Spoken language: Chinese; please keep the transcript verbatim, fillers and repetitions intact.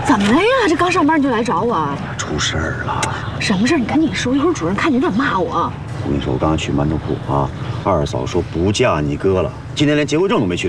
怎么了呀？这刚上班你就来找我？ 出事儿了！ 什么事儿？你赶紧说，一会儿主任看见准骂我。 我跟你说，我刚刚去馒头铺啊，二嫂说不嫁你哥了，今天连结婚证都没去